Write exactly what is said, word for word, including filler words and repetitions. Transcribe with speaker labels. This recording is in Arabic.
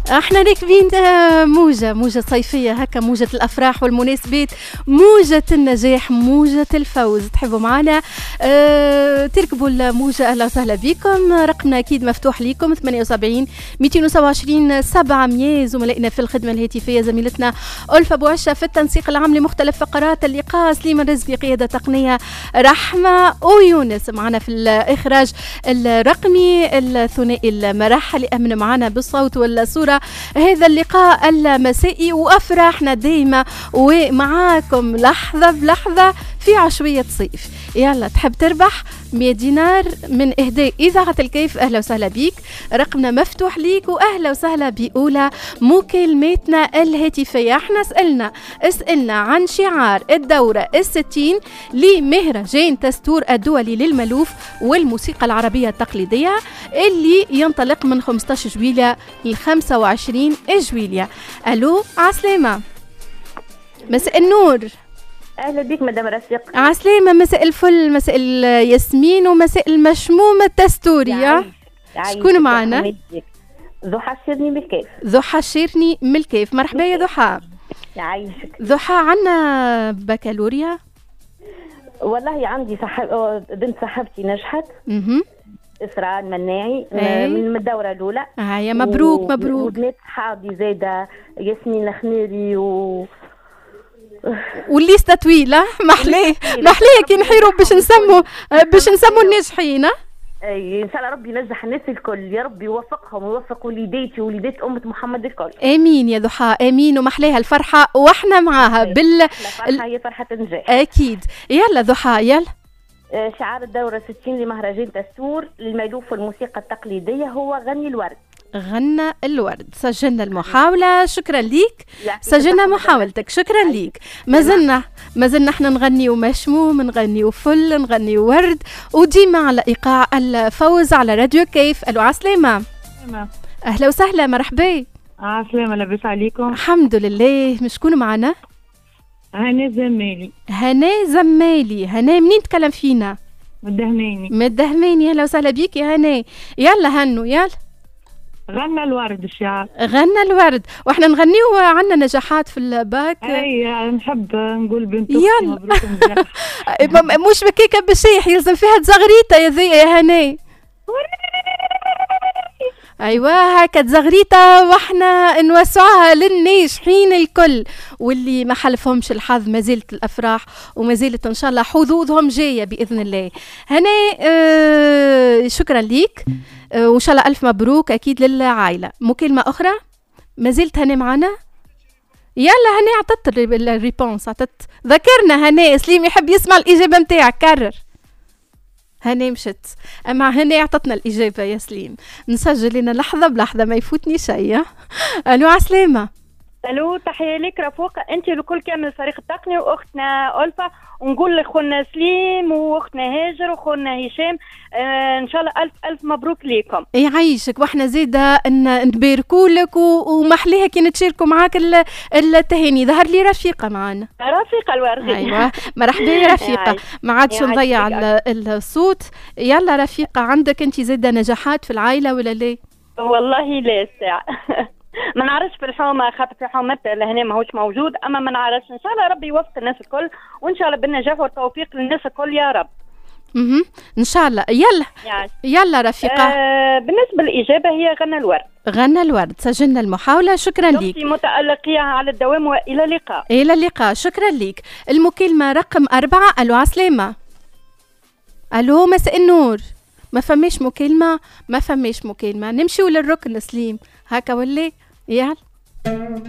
Speaker 1: احنا راكبين موجة موجة صيفية هكا، موجة الأفراح والمناسبات، موجة النجاح، موجة الفوز. تحبوا معنا اه تركبوا الموجة؟ أهلا وسهلا بكم. رقمنا أكيد مفتوح لكم ثمانية وسبعين مئتين وسبعة وعشرين سبعمية. زملائنا في الخدمة الهاتفية زميلتنا ألفا بوعشة في التنسيق العام لمختلف فقرات اللقاء، سليم الرزقي قيادة تقنية، رحمة ويونس معنا في الإخراج الرقمي، الثنائي المراحل أمن معنا بالصوت والصورة. هذا اللقاء المسائي وأفراحنا دايما ومعاكم لحظة بلحظة في عشوية صيف. يلا تحب تربح مية دينار من إهداء إذاعة الكيف؟ أهلا وسهلا بيك، رقمنا مفتوح ليك وأهلا وسهلا بأولى مكالماتنا الهاتفية. احنا سألنا اسألنا عن شعار الدورة الستين لمهرجان تستور الدولي للملوف والموسيقى العربية التقليدية اللي ينطلق من خمسة عشر جويلية ل خمسة وعشرين جويلية. ألو عسلامة، مساء النور.
Speaker 2: اهلا بك مدام رفيق.
Speaker 1: عسلامة، مساء الفل، مساء الياسمين ومساء المشموم التستوري. شكون معنا؟
Speaker 2: ضحى الشيرني من الكيف.
Speaker 1: ضحى الشيرني من الكيف، مرحبا يا ضحى.
Speaker 2: يعيشك.
Speaker 1: ضحى، عنا بكالوريا؟
Speaker 2: والله عندي صاحب بنت صاحبتي نجحت.
Speaker 1: اها
Speaker 2: إسراء المناعي من الدورة الأولى.
Speaker 1: اه يا مبروك و... مبروك.
Speaker 2: وبنات صحابي زايدة ياسمين الخنيري و
Speaker 1: والليسته طويله. محلاه محلاه كي نحيروا باش نسموا باش نسموا الناجحين.
Speaker 2: اي ان شاء الله ربي ينجح الناس الكل، يا ربي يوفقهم ويوفق وليداتي ووليدات امه محمد الكل.
Speaker 1: امين يا ضحى، امين. ومحلاها الفرحه واحنا معاها بال
Speaker 2: الفرحه هي فرحه النجاح
Speaker 1: اكيد. يلا ضحى يلا.
Speaker 2: شعار الدوره ستين لمهرجان تستور للمألوف والموسيقى التقليديه هو غني الورد.
Speaker 1: غنى الورد. سجلنا المحاولة، شكرا ليك. سجلنا محاولتك، شكرا ليك. ما زلنا ما زلنا احنا نغني ومشموم، نغني وفل، نغني ورد، وديما على ايقاع الفوز على راديو كيف. الو عسلامة. اهلا وسهلا، مرحبا.
Speaker 3: عسلامة، لاباس عليكم؟
Speaker 1: الحمد لله. مشكون معنا؟
Speaker 3: هناء زمالي.
Speaker 1: هناء زمالي. هناء منين تكلم فينا؟
Speaker 3: من الدهماني.
Speaker 1: من الدهماني. اهلا وسهلا بيك يا هناء. يلا هنو يلا.
Speaker 3: غنى الورد الشعار.
Speaker 1: غنى الورد، واحنا نغنيو عنا نجاحات في الباك.
Speaker 3: اي نحب نقول بنت
Speaker 1: اختي
Speaker 3: مبروك نجاح.
Speaker 1: مش بكيكه بالشيح، يلزم فيها تزغريطه يا ذي يا هناء. ايوه هكا تزغريطه واحنا نوسعوها للناجحين الكل واللي ما حلفهمش الحظ. ما زالت الافراح وما زالت ان شاء الله حظوظهم جايه باذن الله. هناء آه شكرا ليك، آه وان شاء الله الف مبروك اكيد للعائله. مكالمه اخرى، ما زلت هناء معنا. يلا هناء عطت الريبونس، عطت. ذكرنا هناء، سليم يحب يسمع الاجابه نتاعك، كرر. هناء مشت، اما هناء عطتنا الاجابه يا سليم. نسجل لنا لحظه بلحظه ما يفوتني شيء. الو عسلامه.
Speaker 4: الو تحيه لك رفوق، انت الكل كامل الفريق التقني واختنا الفا، ونقول لخونا سليم واختنا هاجر وخونا هشام آه ان شاء الله الف الف مبروك ليكم.
Speaker 1: يعيشك، واحنا زيدا نباركوا لك ومحليها كي نتشاركوا معاك التهاني. ظهر لي رفيقه معنا.
Speaker 4: رفيقه الوردي.
Speaker 1: ايوه مرحبا يا رفيقه. ما عادش نضيع الصوت. يلا رفيقه، عندك انت زيدا نجاحات في العائله ولا لا؟
Speaker 4: والله لا ساعه. ما نعرفش في الحومه، خاطر في حومه لهنا ماهوش موجود، اما ما نعرفش. ان شاء الله ربي يوفق الناس الكل، وان شاء الله بالنجاح والتوفيق للناس الكل يا رب.
Speaker 1: اها ان شاء الله. يلا يعني. يلا رفيقه.
Speaker 4: آه بالنسبه للاجابه هي غنى الورد.
Speaker 1: غنى الورد. سجلنا المحاوله، شكرا لك.
Speaker 4: متألقين على الدوام والى اللقاء.
Speaker 1: الى اللقاء، شكرا لك. المكالمه رقم أربعة. الو عسلامه. الو مساء النور. ما فماش مكالمه، ما فماش مكالمه. نمشيو للركن سليم هكا ولا؟ يلا.